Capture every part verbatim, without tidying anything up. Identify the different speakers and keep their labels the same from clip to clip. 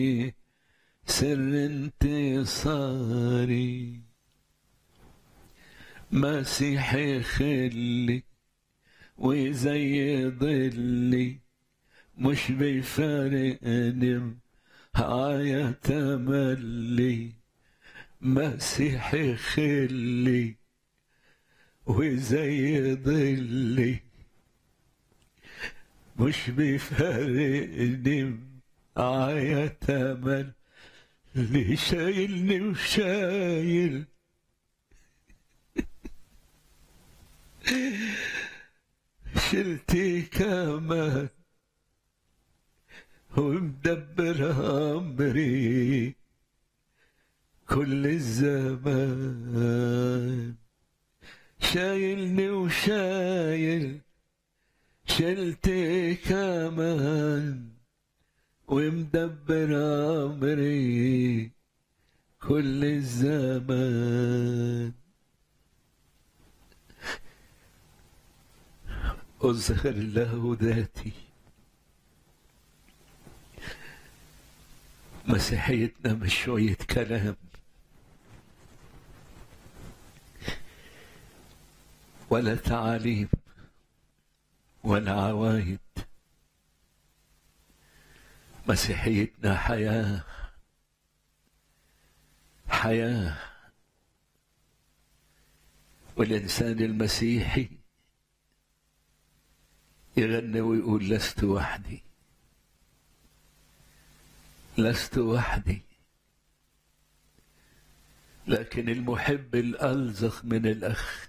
Speaker 1: سر انتصاري. مسيحي خلي وزي ظلي، مش بيفارقني معايا تملي. مسيحي خلي وزي ظلي، مش بيفارقني معايا تملي. شايلني وشايل شلتي كمان، ومدبر أمري كل الزمان. شايلني وشايل شلتي كمان، ومدبر أمري كل الزمان. أظهر له ذاتي. مسيحيتنا مش شوية كلام ولا تعاليم ولا عوايد. مسيحيتنا حياة، حياة. والإنسان المسيحي يغني ويقول لست وحدي، لست وحدي. لكن المحب الألزخ من الأخ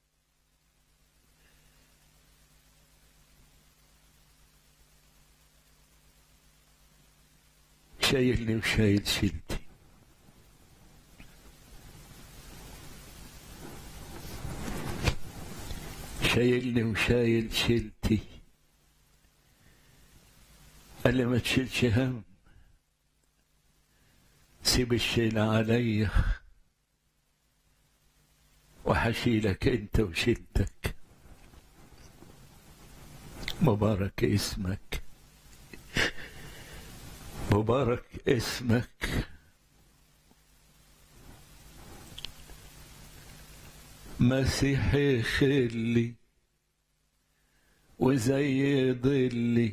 Speaker 1: شايلني وشايل شيلتي. شايلني وشايل شيلتي. قال لي ما تشيلش هم، سيب الشيل عليا وحشيلك انت وشيلتك. مبارك اسمك، مبارك اسمك. مسيحي خلي وزي ظلي،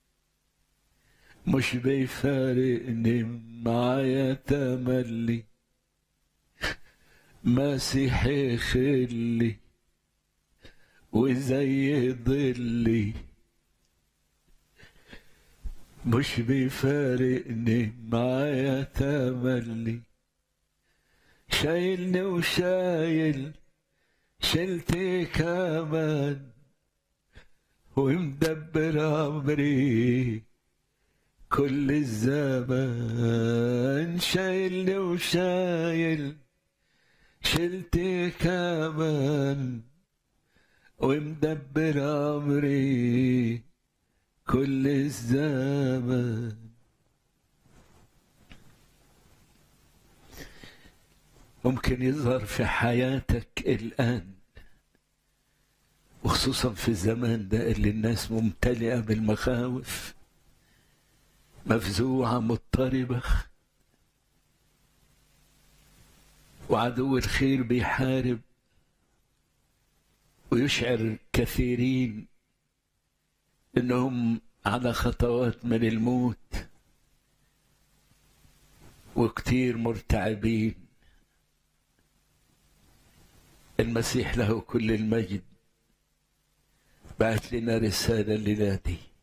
Speaker 1: مش بيفارقني معايا تملي. مسيحي خلي وزي ظلي، مش بيفارقني معايا تملي. شايلني وشايل شلتي كمان، ومدبر أمري كل الزمان. شايلني وشايل شلتي كمان، ومدبر أمري كل الزمان. ممكن يظهر في حياتك الآن، وخصوصا في الزمان ده اللي الناس ممتلئة بالمخاوف، مفزوعة مضطربة، وعدو الخير بيحارب ويشعر كثيرين انهم على خطوات من الموت، وكتير مرتعبين. المسيح له كل المجد بعت لنا رسالة لنادي